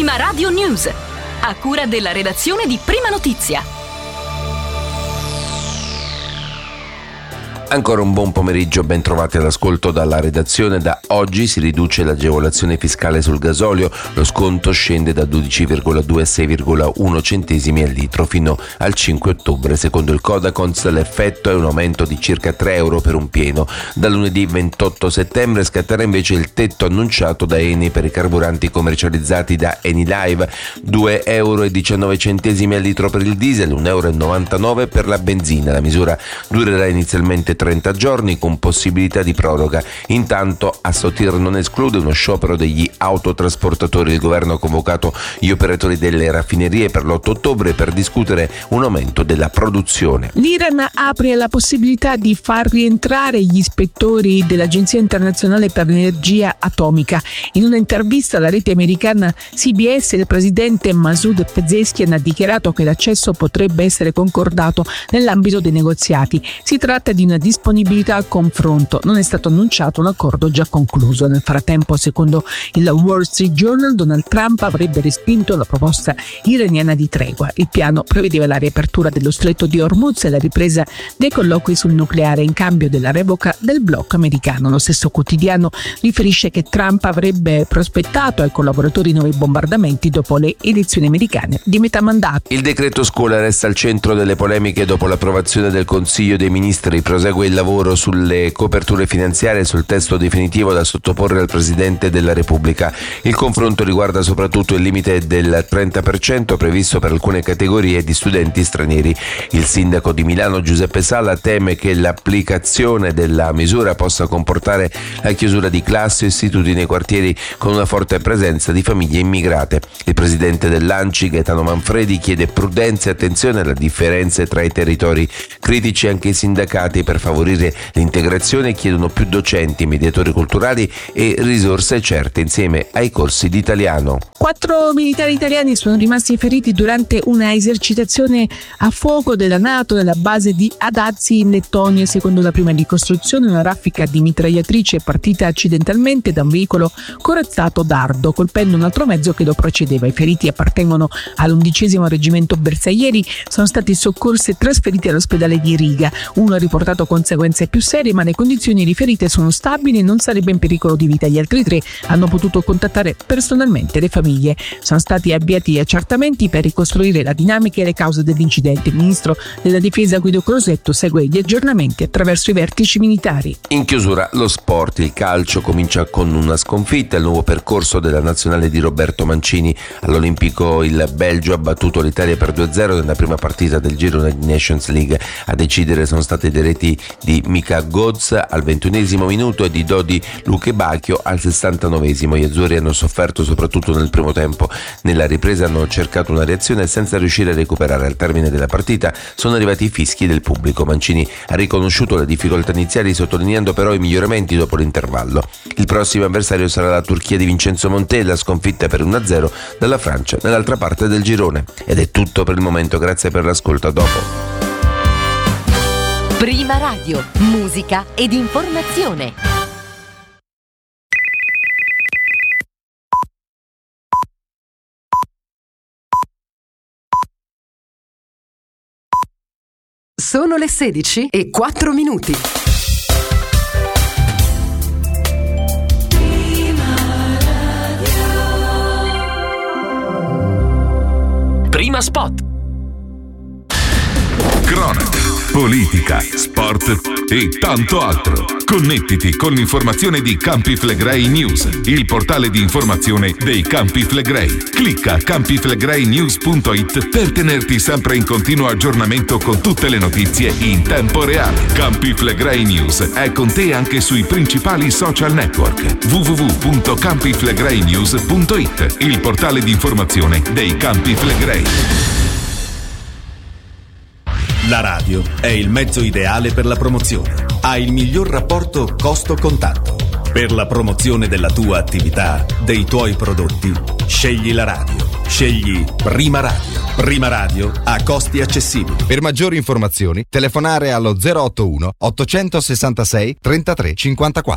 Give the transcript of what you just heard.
Prima Radio News, a cura della redazione di Prima Notizia. Ancora un buon pomeriggio, ben trovati all'ascolto dalla redazione. Da oggi si riduce l'agevolazione fiscale sul gasolio, lo sconto scende da 12,2 a 6,1 centesimi al litro fino al 5 ottobre. Secondo il Codacons l'effetto è un aumento di circa 3 euro per un pieno. Da lunedì 28 settembre scatterà invece il tetto annunciato da Eni per i carburanti commercializzati da Enilive, 2,19 euro al litro per il diesel, 1,99 euro per la benzina. La misura durerà inizialmente 30 giorni con possibilità di proroga. Intanto Assotir non esclude uno sciopero degli autotrasportatori. Il governo ha convocato gli operatori delle raffinerie per l'8 ottobre per discutere un aumento della produzione. L'Iran apre la possibilità di far rientrare gli ispettori dell'Agenzia Internazionale per l'Energia Atomica. In un'intervista alla rete americana CBS, il presidente Masoud Pezeshkian ha dichiarato che l'accesso potrebbe essere concordato nell'ambito dei negoziati. Si tratta di una disponibilità al confronto. Non è stato annunciato un accordo già concluso. Nel frattempo, secondo il Wall Street Journal, Donald Trump avrebbe respinto la proposta iraniana di tregua. Il piano prevedeva la riapertura dello stretto di Hormuz e la ripresa dei colloqui sul nucleare in cambio della revoca del blocco americano. Lo stesso quotidiano riferisce che Trump avrebbe prospettato ai collaboratori nuovi bombardamenti dopo le elezioni americane di metà mandato. Il decreto scuola resta al centro delle polemiche dopo l'approvazione del Consiglio dei Ministri. Prosegue il lavoro sulle coperture finanziarie e sul testo definitivo da sottoporre al Presidente della Repubblica. Il confronto riguarda soprattutto il limite del 30% previsto per alcune categorie di studenti stranieri. Il sindaco di Milano Giuseppe Salla teme che l'applicazione della misura possa comportare la chiusura di classi o istituti nei quartieri con una forte presenza di famiglie immigrate. Il presidente dell'ANCI Gaetano Manfredi chiede prudenza e attenzione alle differenze tra i territori. Critici anche i sindacati per favorire l'integrazione chiedono più docenti, mediatori culturali e risorse certe insieme ai corsi di italiano. 4 militari italiani sono rimasti feriti durante una esercitazione a fuoco della NATO nella base di Adazi in Lettonia. Secondo la prima ricostruzione, una raffica di mitragliatrice è partita accidentalmente da un veicolo corazzato dardo, colpendo un altro mezzo che lo precedeva. I feriti appartengono all'11° reggimento bersaglieri, sono stati soccorsi e trasferiti all'ospedale di Riga. Uno ha riportato conseguenze più serie, ma le condizioni riferite sono stabili e non sarebbe in pericolo di vita. Gli altri 3 hanno potuto contattare personalmente le famiglie. Sono stati avviati accertamenti per ricostruire la dinamica e le cause dell'incidente. Il ministro della Difesa Guido Crosetto segue gli aggiornamenti attraverso i vertici militari. In chiusura lo sport. Il calcio comincia con una sconfitta. Il nuovo percorso della nazionale di Roberto Mancini. All'Olimpico il Belgio ha battuto l'Italia per 2-0 nella prima partita del girone di Nations League. A decidere sono state le reti di Mika Godz al 21° minuto e di Dodi Luchebacchio al 69°. Gli azzurri hanno sofferto soprattutto nel primo tempo. Nella ripresa hanno cercato una reazione senza riuscire a recuperare. Al termine della partita sono arrivati i fischi del pubblico. Mancini ha riconosciuto le difficoltà iniziali, sottolineando però i miglioramenti dopo l'intervallo. Il prossimo avversario sarà la Turchia di Vincenzo Montella, sconfitta per 1-0 dalla Francia nell'altra parte del girone. Ed è tutto per il momento, grazie per l'ascolto, a dopo. Prima Radio, musica ed informazione. Sono le 16:04. Prima Spot. Cronaca, politica, sport e tanto altro. Connettiti con l'informazione di Campi Flegrei News, il portale di informazione dei Campi Flegrei. Clicca campiflegreinews.it per tenerti sempre in continuo aggiornamento con tutte le notizie in tempo reale. Campi Flegrei News è con te anche sui principali social network. www.campiflegreinews.it, il portale di informazione dei Campi Flegrei. La radio è il mezzo ideale per la promozione. Ha il miglior rapporto costo-contatto. Per la promozione della tua attività, dei tuoi prodotti, scegli la radio. Scegli Prima Radio. Prima Radio a costi accessibili. Per maggiori informazioni, telefonare allo 081 866 33 54.